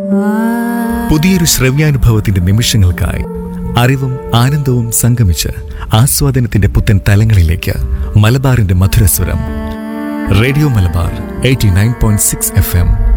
പുതിയൊരു ശ്രവ്യാനുഭവത്തിന്റെ നിമിഷങ്ങൾക്കായി അറിവും ആനന്ദവും സംഗമിച്ച് ആസ്വാദനത്തിന്റെ പുത്തൻ തലങ്ങളിലേക്ക് മലബാറിന്റെ മധുരസ്വരം. Radio Malabar 89.6 FM.